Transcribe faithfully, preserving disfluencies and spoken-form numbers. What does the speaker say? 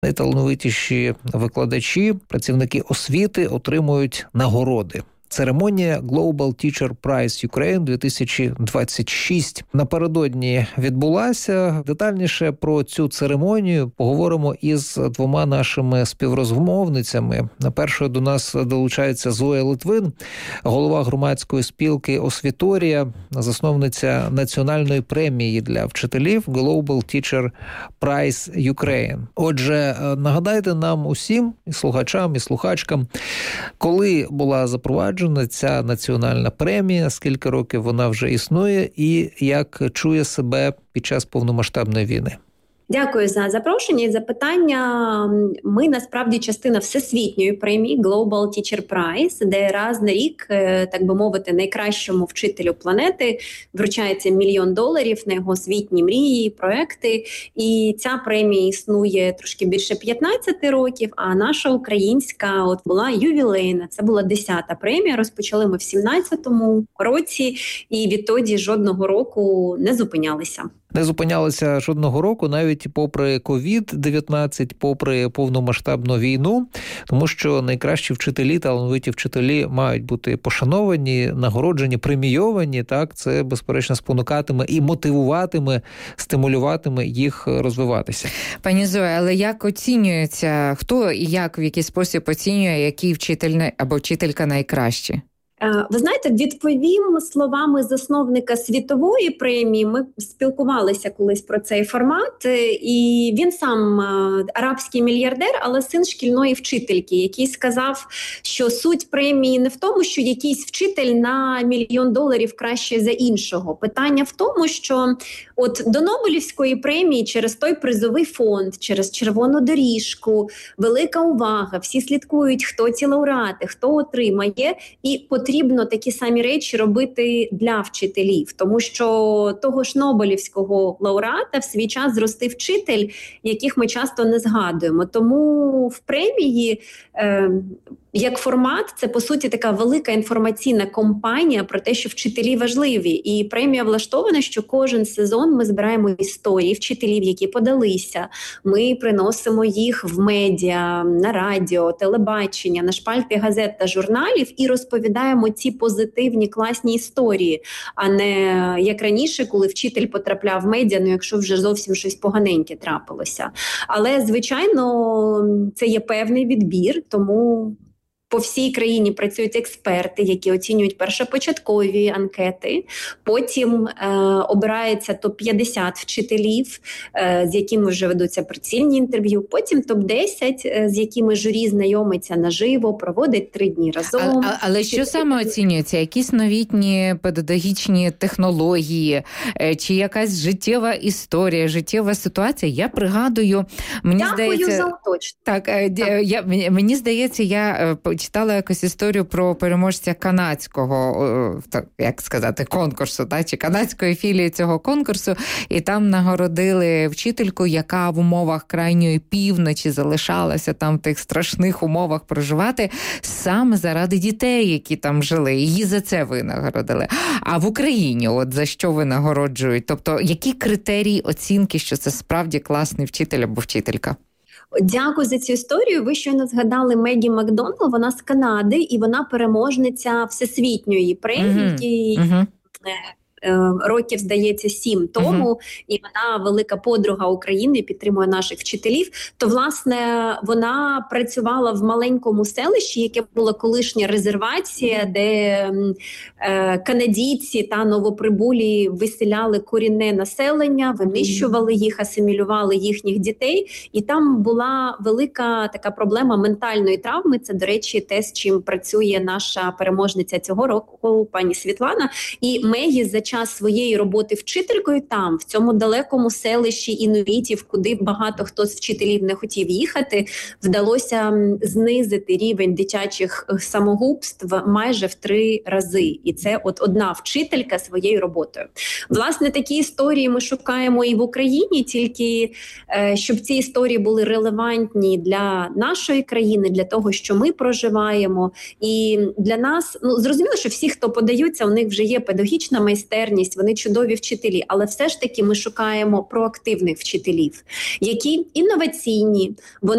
Найталановитіші викладачі, працівники освіти отримують нагороди. Церемонія Global Teacher Prize Ukraine дві тисячі двадцять шість напередодні відбулася. Детальніше про цю церемонію поговоримо із двома нашими співрозмовницями. Першою до нас долучається Зоя Литвин, голова громадської спілки «Освіторія», засновниця національної премії для вчителів Global Teacher Prize Ukraine. Отже, нагадайте нам усім, і слухачам, і слухачкам, коли була запроваджена ця національна премія, скільки років вона вже існує і як чує себе під час повномасштабної війни. Дякую за запрошення і запитання. Ми, насправді, частина всесвітньої премії Global Teacher Prize, де раз на рік, так би мовити, найкращому вчителю планети вручається мільйон доларів на його освітні мрії, проекти. І ця премія існує трошки більше п'ятнадцять років, а наша українська от була ювілейна. Це була десята премія. Розпочали ми в сімнадцятому році і відтоді жодного року не зупинялися. Не зупинялися жодного року, навіть попри ковід дев'ятнадцять, попри повномасштабну війну, тому що найкращі вчителі, талановиті вчителі мають бути пошановані, нагороджені, премійовані. Так, це, безперечно, спонукатиме і мотивуватиме, стимулюватиме їх розвиватися. Пані Зоя, але як оцінюється, хто і як, в який спосіб оцінює, який вчитель або вчителька найкращі? Ви знаєте, відповім словами засновника світової премії. Ми спілкувалися колись про цей формат, і він сам арабський мільярдер, але син шкільної вчительки, який сказав, що суть премії не в тому, що якийсь вчитель на мільйон доларів краще за іншого. Питання в тому, що от до Нобелівської премії через той призовий фонд, через червону доріжку, велика увага, всі слідкують, хто ці лауреати, хто отримає, і потрібно Потрібно такі самі речі робити для вчителів, тому що того ж Нобелівського лауреата в свій час зростив вчитель, яких ми часто не згадуємо. Тому в премії е, як формат це, по суті, така велика інформаційна кампанія про те, що вчителі важливі. І премія влаштована, що кожен сезон ми збираємо історії вчителів, які подалися. Ми приносимо їх в медіа, на радіо, телебачення, на шпальти газет та журналів і розповідаємо ці позитивні, класні історії, а не як раніше, коли вчитель потрапляв в медіа, ну якщо вже зовсім щось поганеньке трапилося. Але, звичайно, це є певний відбір, тому по всій країні працюють експерти, які оцінюють першопочаткові анкети. Потім е, обирається топ п'ятдесят вчителів, е, з якими вже ведуться прицільні інтерв'ю. Потім топ десять, е, з якими журі знайомиться наживо, проводить три дні разом. А, а, але що саме оцінюється? Якісь новітні педагогічні технології? Е, чи якась життєва історія, життєва ситуація? Я пригадую, мені Дякую здається... за уточнення. Так, е, так. Я, мені здається, я... Е, читала якусь історію про переможця канадського, так, як сказати, конкурсу, так, чи канадської філії цього конкурсу, і там нагородили вчительку, яка в умовах крайньої півночі залишалася там в тих страшних умовах проживати саме заради дітей, які там жили. Її за це ви нагородили. А в Україні от за що ви нагороджують? Тобто, які критерії оцінки, що це справді класний вчитель або вчителька? Дякую за цю історію. Ви щойно згадали Мегі Макдонал, вона з Канади, і вона переможниця всесвітньої премії, uh-huh. Uh-huh. років, здається, сім тому, uh-huh. і вона велика подруга України, підтримує наших вчителів, то, власне, вона працювала в маленькому селищі, яке була колишня резервація, де е, канадійці та новоприбулі виселяли корінне населення, винищували їх, асимілювали їхніх дітей, і там була велика така проблема ментальної травми. Це, до речі, те, з чим працює наша переможниця цього року, пані Світлана, і Мегі за час своєї роботи вчителькою там, в цьому далекому селищі інуїтів, куди багато хто з вчителів не хотів їхати, вдалося знизити рівень дитячих самогубств майже в три рази. І це от одна вчителька своєю роботою. Власне, такі історії ми шукаємо і в Україні, тільки е, щоб ці історії були релевантні для нашої країни, для того, що ми проживаємо. І для нас, ну, зрозуміло, що всі, хто подаються, у них вже є педагогічна майстерність, майстерність, вони чудові вчителі, але все ж таки ми шукаємо проактивних вчителів, які інноваційні, вони